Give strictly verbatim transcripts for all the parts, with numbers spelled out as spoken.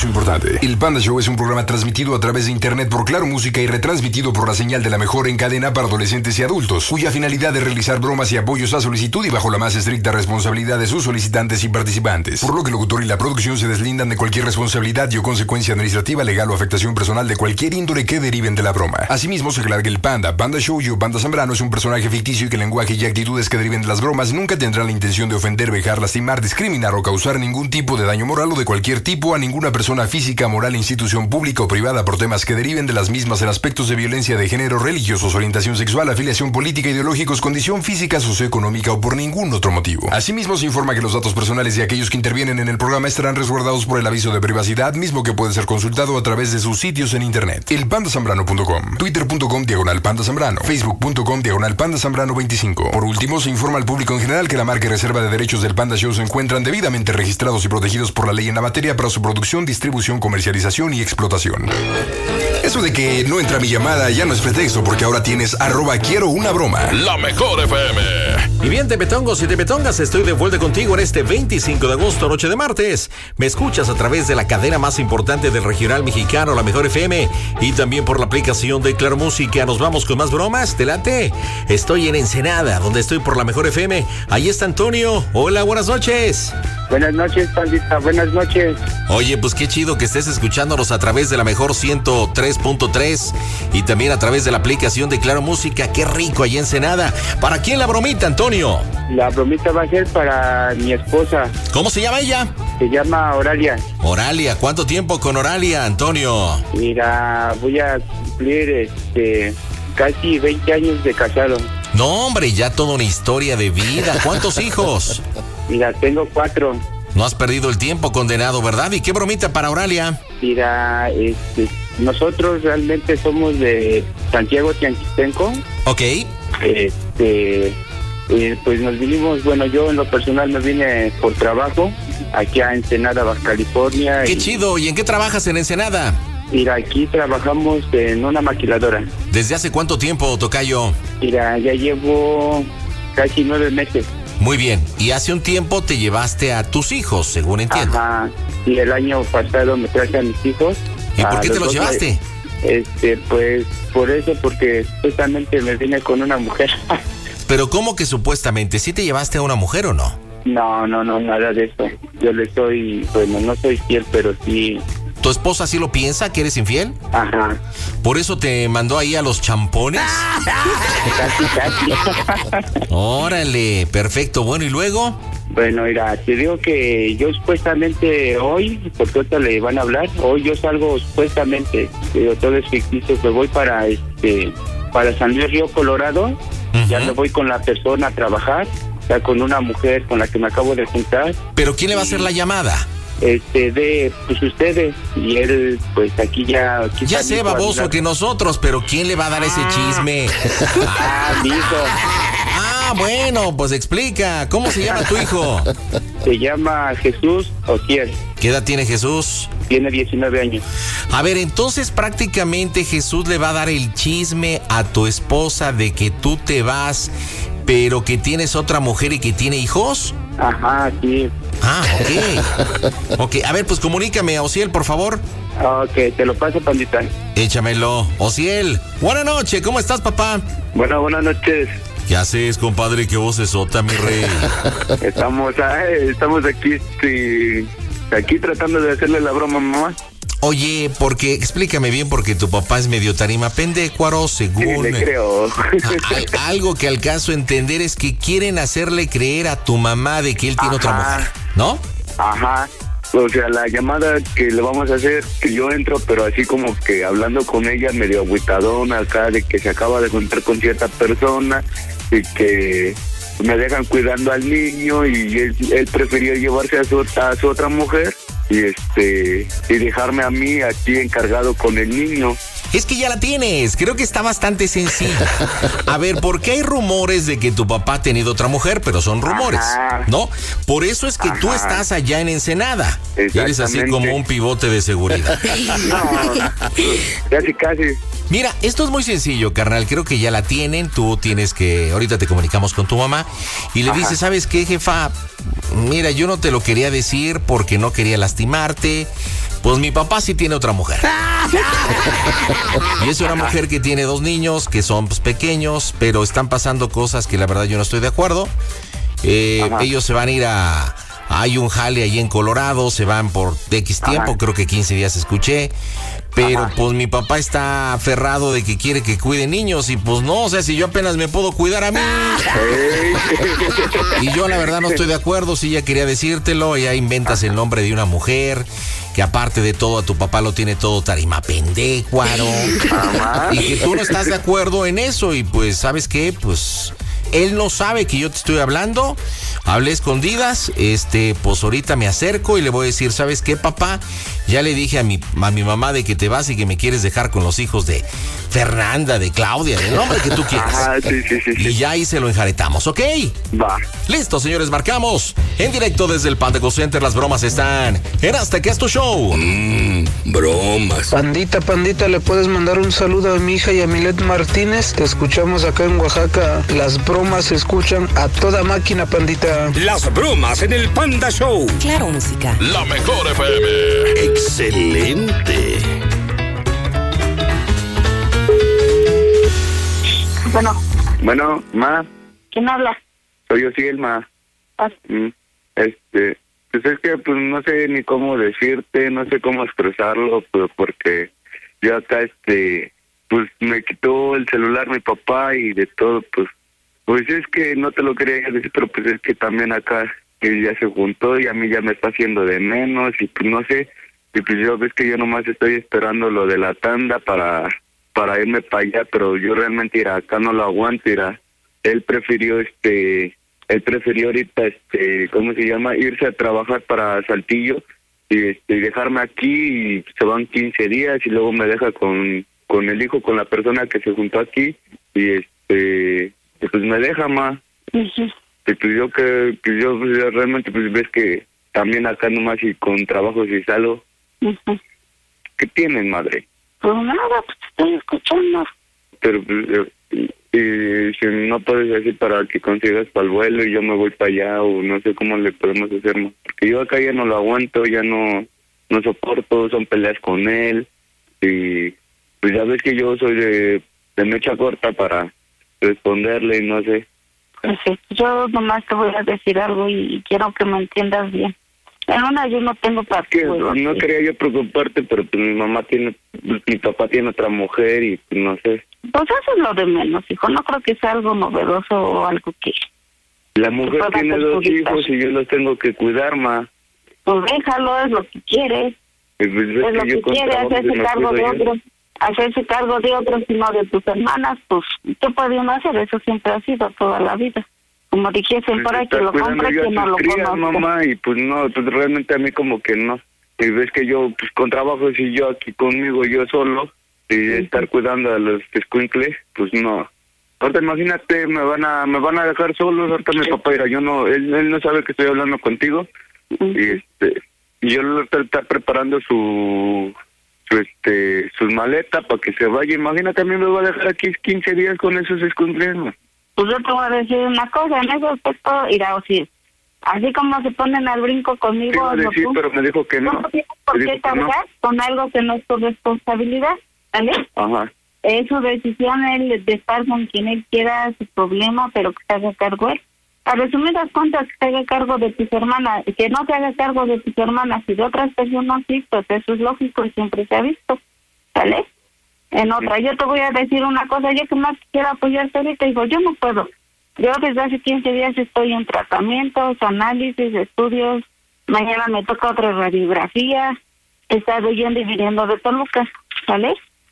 aviso importante. El Panda Show es un programa transmitido a través de internet por Claro Música y retransmitido por la señal de la mejor en cadena para adolescentes y adultos, cuya finalidad es realizar bromas y apoyos a solicitud y bajo la más estricta responsabilidad de sus solicitantes y participantes, por lo que el locutor y la producción se deslindan de cualquier responsabilidad y o consecuencia administrativa, legal o afectación personal de cualquier índole que deriven de la broma. Asimismo, se aclara que el Panda, Panda Show y o Panda Zambrano es un personaje ficticio y que el lenguaje y actitudes que deriven de las bromas nunca tendrán la intención de ofender, vejar, lastimar, discriminar o causar ningún tipo de daño moral o de cualquier tipo a ninguna persona física, moral, institución pública o privada por temas que deriven de las mismas en aspectos de violencia de género, religiosos, orientación sexual, afiliación política, ideológicos, condición física, socioeconómica o por ningún otro motivo. Asimismo, se informa que los datos personales de aquellos que intervienen en el programa estarán resguardados por el aviso de privacidad, mismo que puede ser consultado a través de sus sitios en internet. el panda zambrano punto com, twitter punto com diagonal panda zambrano, facebook punto com diagonal panda zambrano veinticinco. Por último, se informa al público en general que la marca y reserva de derechos del Panda Show se encuentran debidamente registrados y protegidos por la ley en la materia para su producción, distribución, comercialización y explotación. Eso de que no entra mi llamada ya no es pretexto, porque ahora tienes arroba quiero una broma. La mejor F M. Y bien, tepetongos y tepetongas, estoy de vuelta contigo en este veinticinco de agosto, noche de martes. Me escuchas a través de la cadena más importante del regional mexicano, La Mejor F M, y también por la aplicación de Claro Música. Nos vamos con más bromas, ¿te late? Estoy en Ensenada, donde estoy por La Mejor F M. Ahí está Antonio. Hola, buenas noches. Buenas noches, pandita, buenas noches. Oye, pues qué chido que estés escuchándonos a través de la mejor ciento tres punto tres y también a través de la aplicación de Claro Música. Qué rico allá en Ensenada. ¿Para quién la bromita, Antonio? La bromita va a ser para mi esposa. ¿Cómo se llama ella? Se llama Oralia. Oralia, ¿cuánto tiempo con Oralia, Antonio? Mira, voy a cumplir este casi veinte años de casado. No, hombre, ya toda una historia de vida. ¿Cuántos hijos? Mira, tengo cuatro. No has perdido el tiempo, condenado, ¿verdad? ¿Y qué bromita para Oralia? Mira, este, nosotros realmente somos de Santiago Tianquistenco. Ok. Este, eh, pues nos vinimos, bueno, yo en lo personal me vine por trabajo aquí a Ensenada, Baja California. Qué y, chido. ¿Y en qué trabajas en Ensenada? Mira, aquí trabajamos en una maquiladora. ¿Desde hace cuánto tiempo, tocayo? Mira, ya llevo casi nueve meses. Muy bien. Y hace un tiempo te llevaste a tus hijos, según entiendo. Ajá. Y el año pasado me traje a mis hijos. ¿Y por qué te los llevaste? Este, pues, por eso, porque justamente me vine con una mujer. Pero ¿cómo que supuestamente? ¿Sí te llevaste a una mujer o no? No, no, no, nada de eso. Yo le soy, bueno, no soy fiel, pero sí. ¿Tu esposa sí lo piensa, que eres infiel? Ajá. ¿Por eso te mandó ahí a los champones? Casi, casi. Órale, perfecto. Bueno, ¿y luego? Bueno, mira, te digo que yo supuestamente hoy, porque ahorita le van a hablar, hoy yo salgo supuestamente, digo, todo es ficticio, que voy para este, para San Luis Río Colorado, uh-huh. Ya me voy con la persona a trabajar, o sea, con una mujer con la que me acabo de juntar. ¿Pero quién le va a hacer la llamada? Este, de, pues ustedes, y él, pues aquí ya... Aquí ya sé, baboso, que nosotros, pero ¿quién le va a dar ah. ese chisme? Ah, mi hijo. Ah, bueno, pues explica, ¿cómo se llama tu hijo? Se llama Jesús Ociel. ¿Qué edad tiene Jesús? Tiene diecinueve años. A ver, entonces prácticamente Jesús le va a dar el chisme a tu esposa de que tú te vas, pero que tienes otra mujer y que tiene hijos. Ajá, sí. Ah, ok. Ok, a ver, pues comunícame a Ociel, por favor. Ok, te lo paso, pandita. Échamelo. Ociel, buenas noches, ¿cómo estás, papá? Bueno, buenas noches. ¿Qué haces, compadre? ¿Qué voz es sota, mi rey? Estamos, eh, estamos aquí, sí, aquí tratando de hacerle la broma a mamá. Oye, porque, explícame bien, porque tu papá es medio tarima pendecuaro, según... Sí, le creo. A, a, algo que alcanzo a entender es que quieren hacerle creer a tu mamá de que él tiene Ajá. otra mujer, ¿no? Ajá. O sea, la llamada que le vamos a hacer, que yo entro, pero así como que hablando con ella, medio agüitadona acá, de que se acaba de juntar con cierta persona y que me dejan cuidando al niño y él, él prefirió llevarse a su, a su otra mujer y este y dejarme a mí aquí encargado con el niño. Es que ya la tienes, creo que está bastante sencillo. A ver, ¿por qué hay rumores de que tu papá ha tenido otra mujer? Pero son rumores, Ajá. ¿no? Por eso es que Ajá. tú estás allá en Ensenada. Eres así como un pivote de seguridad. No, casi, casi. Mira, esto es muy sencillo, carnal. Creo que ya la tienen. Tú tienes que... Ahorita te comunicamos con tu mamá y le Ajá. dices, ¿sabes qué, jefa? Mira, yo no te lo quería decir porque no quería lastimarte, Pues mi papá sí tiene otra mujer. Y es una mujer que tiene dos niños que son pues, pequeños, pero están pasando cosas que la verdad yo no estoy de acuerdo. Eh, ellos se van a ir a... Hay un jale ahí en Colorado, se van por X tiempo, Ajá. creo que quince días escuché. Pero Ajá. pues mi papá está aferrado de que quiere que cuide niños y pues no, o sea, si yo apenas me puedo cuidar a mí. Y yo la verdad no estoy de acuerdo, si ella quería decírtelo, ya inventas el nombre de una mujer, que aparte de todo a tu papá lo tiene todo tarima pendecuaro. Y que tú no estás de acuerdo en eso y pues, ¿sabes qué? Pues... Él no sabe que yo te estoy hablando, hablé escondidas, este, pues ahorita me acerco y le voy a decir, ¿sabes qué, papá? Ya le dije a mi, a mi mamá de que te vas y que me quieres dejar con los hijos de Fernanda, de Claudia, del nombre que tú quieras. Ajá, sí, sí, sí, sí. Y ya ahí se lo enjaretamos, ¿ok? Va. Listo, señores, marcamos. En directo desde el Panda Go Center, las bromas están en Hasta que es tu show. Mmm, bromas. Pandita, pandita, ¿le puedes mandar un saludo a mi hija Yamilet Martínez? Te escuchamos acá en Oaxaca. Las bromas se escuchan a toda máquina, pandita. Las bromas en el Panda Show. Claro, música. La mejor F M. Excelente. Bueno. Bueno, ma. ¿Quién habla? Soy yo, sí, el ma. Ah. Mm, Este, pues es que pues no sé ni cómo decirte, no sé cómo expresarlo, pues porque yo acá, este, pues me quitó el celular mi papá y de todo, pues, pues es que no te lo quería decir, pero pues es que también acá que ya se juntó y a mí ya me está haciendo de menos y pues no sé, y pues yo ves que yo nomás estoy esperando lo de la tanda para para irme para allá, pero yo realmente irá, acá no lo aguanto, irá. Él prefirió este, él prefirió ahorita este, ¿cómo se llama? Irse a trabajar para Saltillo y este dejarme aquí y se van quince días y luego me deja con con el hijo, con la persona que se juntó aquí y este pues me deja, ma. Uh-huh. Y pues yo que pues yo pues, realmente pues ves que también acá nomás y con trabajos y salgo. Uh-huh. ¿Qué tienen, madre? Pues nada, pues te estoy escuchando. Pero pues, y, y si no puedes decir para que consigas para el vuelo y yo me voy para allá o no sé cómo le podemos hacer, ma. Porque yo acá ya no lo aguanto, ya no no soporto, son peleas con él y pues ya ves que yo soy de, de mecha corta para responderle y no sé. Pues sí, yo nomás te voy a decir algo y quiero que me entiendas bien. En una yo no tengo para que no, no quería yo preocuparte, pero pues mi mamá tiene, mi papá tiene otra mujer y pues no sé. Pues eso es lo de menos, hijo. No creo que sea algo novedoso o algo que... La mujer tiene dos hijos y yo los tengo que cuidar, ma. Pues déjalo, es lo que quiere. Pues, pues, es lo que, que quiere, hacerse cargo de otros. Hacerse cargo de otros y no de tus hermanas, pues, ¿qué puede uno hacer? Eso siempre ha sido toda la vida. Como dijese, pues para que lo compre, que no lo conozca. Mamá, y pues no, pues realmente a mí como que no. Y ves que yo, pues con trabajo, si yo aquí conmigo, yo solo, y sí. Estar cuidando a los escuincles, pues no. Ahorita imagínate, me van a me van a dejar solos, ahorita mi papá dirá, yo no, él, él no sabe que estoy hablando contigo, uh-huh. y este, y yo lo está, está preparando su... su este sus maletas para que se vaya. Imagínate, a mí me va a dejar aquí quince días con esos escondridos. Pues yo te voy a decir una cosa, en ese aspecto irá a decir, así como se ponen al brinco conmigo, sí, decir, pero me dijo que no. No tienes por qué cargar no. con algo que no es tu responsabilidad, ¿vale? Ajá. Es su decisión él de estar con quien él quiera, su problema, pero que se haga cargo él. A resumidas cuentas, que se haga cargo de tus hermanas, que no se haga cargo de tus hermanas y de otras personas, sí, pues eso es lógico y siempre se ha visto, ¿vale? En otra, yo te voy a decir una cosa, yo que más quiero apoyarte ahorita, digo, yo no puedo. Yo desde hace quince días estoy en tratamientos, análisis, estudios, mañana me toca otra radiografía, he estado yendo y viniendo de Toluca, ¿vale?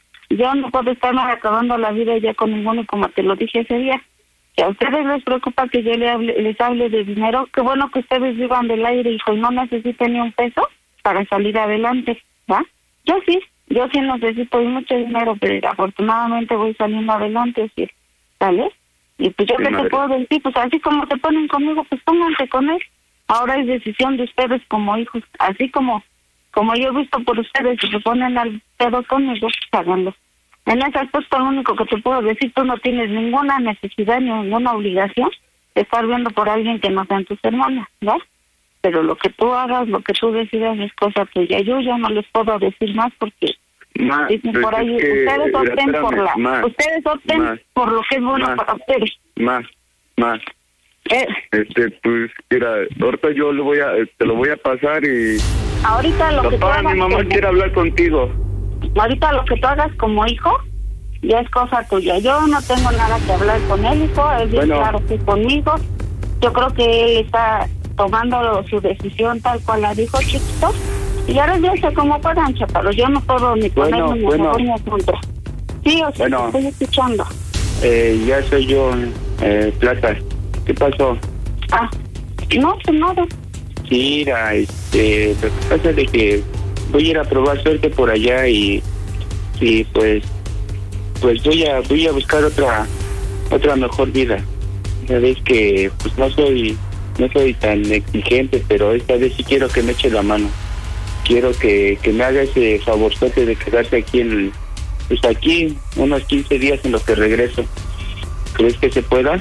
Yo no puedo estarme acabando la vida ya con ninguno, como te lo dije ese día. Si a ustedes les preocupa que yo les hable, les hable de dinero, qué bueno que ustedes vivan del aire, hijo, y no necesiten ni un peso para salir adelante, ¿va? Yo sí, yo sí necesito mucho dinero, pero afortunadamente voy saliendo adelante, ¿sí? ¿Vale? Y pues yo sí, qué te puedo decir, pues así como te ponen conmigo, pues pónganse con él. Ahora es decisión de ustedes como hijos, así como como yo he visto por ustedes, si se ponen al pedo conmigo, pues háganlo. En ese aspecto, lo único que te puedo decir, tú no tienes ninguna necesidad ni ninguna obligación de estar viendo por alguien que no sean tus hermanas, ¿ves? pero lo que tú hagas, lo que tú decidas es cosa tuya. Yo ya no les puedo decir más porque Ma, dicen pues por ahí, es que, ustedes opten espérame, por la, ma, ustedes opten ma, por lo que es bueno ma, para ustedes. Más, más. Eh, Este, pues, mira, ahorita yo le voy a, te lo voy a pasar y... ahorita lo que tú Papá, hagas mi mamá como, quiere hablar contigo. ahorita lo que tú hagas como hijo ya es cosa tuya. Yo no tengo nada que hablar con él, hijo, él bien Bueno. claro que conmigo. Yo creo que él está tomando su decisión tal cual la dijo, chiquito. Y ahora ya sé cómo puedan, chaparros. Yo no puedo ni Bueno, ponerme ni a bueno. favor ni a contra. Sí, o sea, Bueno. te estoy escuchando. Eh, ya soy yo, eh, Plata. ¿Qué pasó? Ah, no, pues nada. Sí, mira, este, lo que pasa es de que voy a ir a probar suerte por allá y, y pues, pues voy a, voy a buscar otra, otra mejor vida. Sabes que, pues no soy, no soy tan exigente, pero esta vez sí quiero que me eche la mano. Quiero que, que me haga ese favorzote de quedarse aquí en, pues aquí, unos quince días en los que regreso. ¿Crees que se pueda?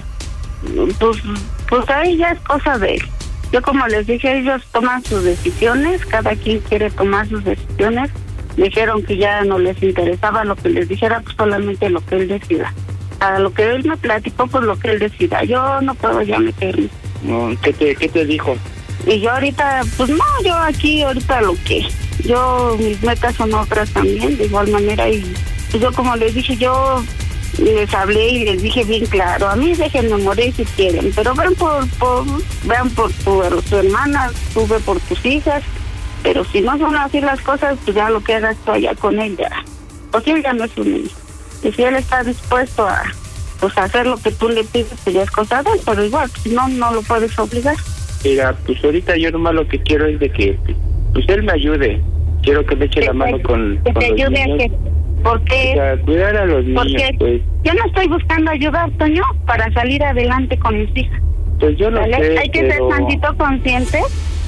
Pues, pues ahí ya es cosa de él. Yo como les dije, ellos toman sus decisiones, cada quien quiere tomar sus decisiones. Dijeron que ya no les interesaba lo que les dijera, pues solamente lo que él decida. A lo que él me platicó, pues lo que él decida. Yo no puedo ya meterme. No, ¿qué te, qué te dijo? Y yo ahorita, pues no, yo aquí ahorita lo que... Yo, mis metas son otras también, de igual manera. Y pues yo como les dije, yo les hablé y les dije bien claro, a mí déjenme morir si quieren, pero vean por, por vean por tu, tu hermana, tú ve por tus hijas, pero si no son así las cosas, pues ya lo que hagas tú allá con él ya. Pues él ya no es un niño. Y si él está dispuesto a, pues, a hacer lo que tú le pides, pues ya es cosa de él, pero igual, si no, no lo puedes obligar. Mira, pues ahorita yo nomás lo que quiero es de que, pues él me ayude. Quiero que me eche la mano con, que con te los ayude niños. a que, porque, O sea, cuidar a los niños, porque pues. yo no estoy buscando ayudar, Toño, para salir adelante con mis hijas. Pues yo no ¿Vale? sé, Hay que pero... ser tantito consciente,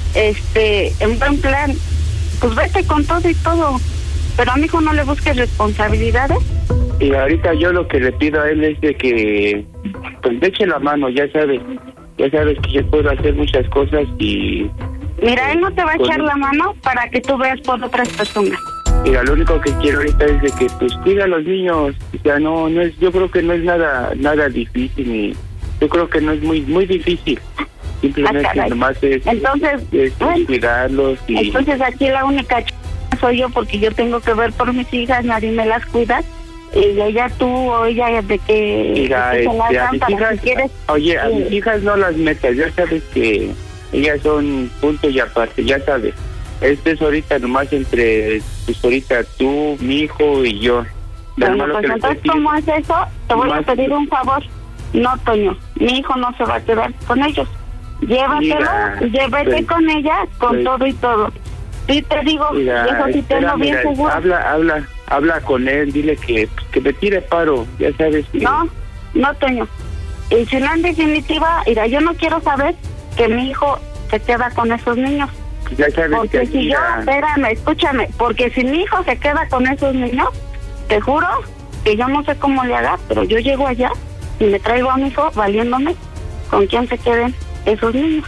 este, en buen plan, pues vete con todo y todo, pero a mi hijo no le busques responsabilidades. Y ahorita yo lo que le pido a él es de que, pues me eche la mano, ya sabes, ya sabes que yo puedo hacer muchas cosas y... Mira, él no te va a Con- echar la mano para que tú veas por otras personas. Mira, lo único que quiero ahorita es de que, pues, cuida a los niños. O sea, no, no es, yo creo que no es nada, nada difícil, ni, yo creo que no es muy, muy difícil. Simplemente Ah, caray. nomás es, Entonces, es bueno, cuidarlos y... entonces aquí la única ch... soy yo, porque yo tengo que ver por mis hijas, nadie me las cuida. Y ella tú o ella de que, Mira, de que se este, las a dan mis para hijas, si quieres. oye, a Sí. mis hijas no las metas, ya sabes que ellas son punto y aparte, ya sabes. Este es ahorita nomás entre, pues ahorita tú, mi hijo y yo. Bueno, Nada más lo pues que les entonces, pido- ¿cómo es eso? Te voy a Más- pedir un favor. No, Toño, mi hijo no se va a quedar con ellos. Llévatelo, Mira, llévate pues, con ella, con pues, todo y todo. Sí te digo, Mira, y eso sí tengo espera, bien mira, seguro. habla, habla, habla con él, dile que, que me tire paro, ya sabes que... No, no, Toño. Y si no, en definitiva, mira, yo no quiero saber que mi hijo se queda con esos niños. ya sabes que Porque aquí si yo, la- espérame, escúchame, porque si mi hijo se queda con esos niños, te juro que yo no sé cómo le haga, pero yo llego allá y me traigo a mi hijo valiéndome con quién se queden esos niños.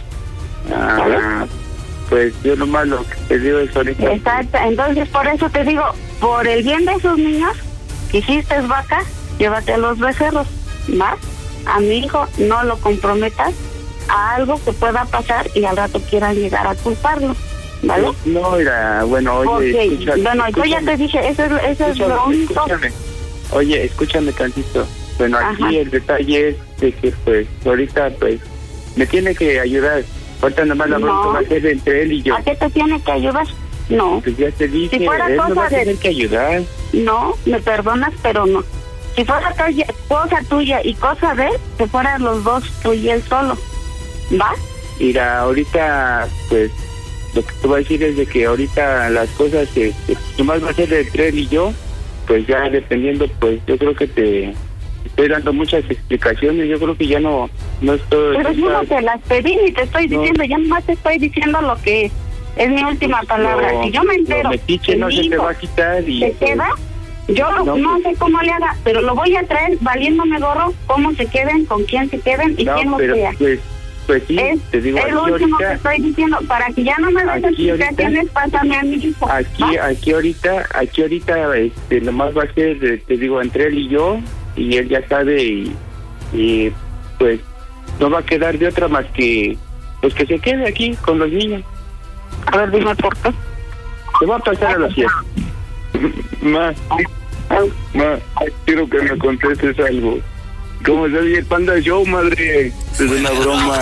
Ah, pues yo nomás lo que te digo es ahorita... Exacto, entonces por eso te digo, por el bien de esos niños, que hiciste vaca, llévate a los becerros, ¿va? A mi hijo no lo comprometas a algo que pueda pasar y al rato quieran llegar a culparlo, ¿vale? No, mira, bueno, oye, Porque, escucha, bueno, yo ya escúchame, te dije, eso es, eso es escúchame, lo único. escúchame. Oye, escúchame tantito. Bueno, aquí Ajá. el detalle es de que, pues, ahorita, pues, me tiene que ayudar. Ahorita nomás la No. bronca va a ser entre él y yo. ¿A qué te tiene que ayudar? No, Pues ya te dije, Si fuera él me va cosa a tener de- que ayudar. no, me perdonas, pero no. Si fuera tuya- cosa tuya y cosa de él, que fueran los dos, tú y él solo, ¿va? Mira, ahorita, pues, lo que te voy a decir es de que ahorita las cosas que, que nomás va a ser entre él y yo, pues ya dependiendo, pues yo creo que te estoy dando muchas explicaciones, yo creo que ya no, no estoy... Pero yo no te las pedí ni te estoy No. diciendo, ya nomás te estoy diciendo lo que es. Es mi última palabra. Lo- Si yo me entero lo metiche que no mi se te hijo va a quitar y... se pues, queda, yo No, no, pues- sé cómo le haga, pero lo voy a traer valiéndome gorro, cómo se queden, con quién se queden y no, quién lo pero sea. pues, Pues sí, es te digo, el aquí último ahorita, que estoy diciendo, para que ya no me des aquí ahorita- explicaciones, pásame a mi hijo. aquí, ¿va? aquí ahorita, aquí ahorita, este, nomás va a ser, eh, te digo, entre él y yo, y él ya sabe, y, y pues no va a quedar de otra más que, pues que se quede aquí con los niños. A ver, dime por qué. Se va a pasar a la fiesta. Ma, ma, quiero que me contestes algo. ¿Cómo se oye el Panda Show, madre? Es una broma.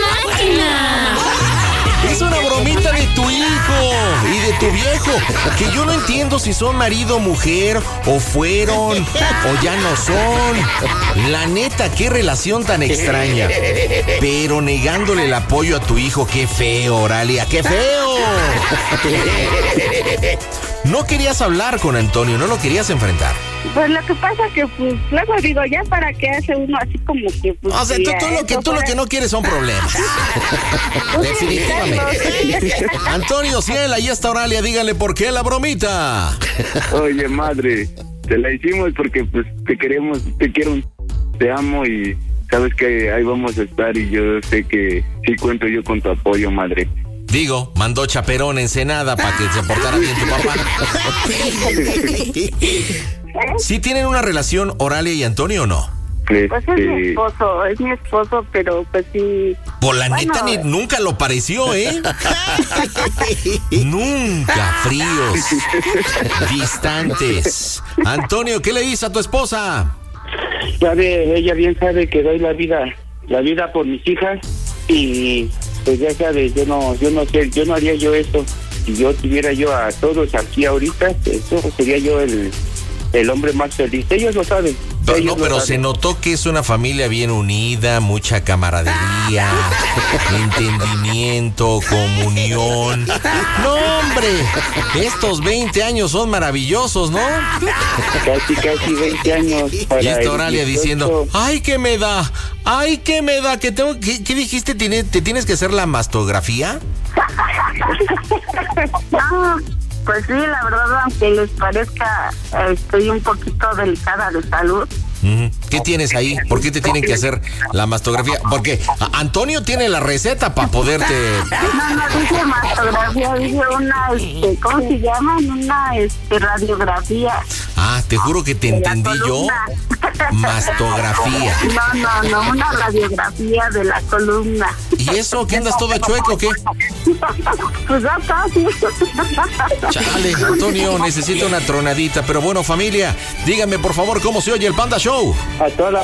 Es una bromita de tu hijo y de tu viejo, que yo no entiendo si son marido o mujer, o fueron, o ya no son. La neta, qué relación tan extraña. Pero negándole el apoyo a tu hijo, qué feo, Oralia, qué feo. No querías hablar con Antonio, no lo querías enfrentar. Pues lo que pasa que, pues, luego digo, ya para qué hace uno así como que, pues... O sea, tú, ya tú lo que, eso tú lo fuera- que no quieres son problemas. Pues, Definitivamente. Antonio, si él ahí está Oralia, dígale por qué la bromita. Oye, madre, te la hicimos porque pues te queremos, te quiero, te amo y sabes que ahí vamos a estar y yo sé que sí cuento yo con tu apoyo, madre. Digo, mandó chaperón en Ensenada para que se portara bien tu papá. ¿Sí tienen una relación Oralia y Antonio o no? Pues es mi Este, esposo, es mi esposo, pero pues sí... Por la Bueno, neta, ni, nunca lo pareció, ¿eh? Nunca, fríos, distantes. Antonio, ¿qué le dices a tu esposa? sabe, ella bien sabe que doy la vida, la vida por mis hijas y pues ya sabes, yo no, yo no sé, yo no haría yo eso. Si yo tuviera yo a todos aquí ahorita, eso sería yo el, el hombre más feliz. Ellos lo saben. No, ellos no, lo pero saben. se notó que es una familia bien unida, mucha camaradería, entendimiento, comunión. No, hombre, estos veinte años son maravillosos, ¿no? Casi, casi veinte años. para Y esta el Oralia dieciocho. diciendo, ay, ¿qué me da? Ay, ¿qué me da? ¿Qué, tengo, qué, qué dijiste? ¿Tiene- ¿Te tienes que hacer la mastografía? No, pues sí, la verdad, aunque les parezca, eh, estoy un poquito delicada de salud. Ujú. ¿Qué tienes ahí? ¿Por qué te tienen que hacer la mastografía? Porque a- Antonio tiene la receta para poderte... No, no dije mastografía, dije una, este, ¿cómo se llama? Una, este, radiografía. Ah, te juro que te de la entendí yo. columna. Mastografía. No, no, no, una radiografía de la columna. ¿Y eso? ¿Qué andas toda chueca o qué? Pues ya casi. Chale, Antonio, necesito una tronadita. Pero bueno, familia, díganme por favor cómo se oye el Panda Show. A toda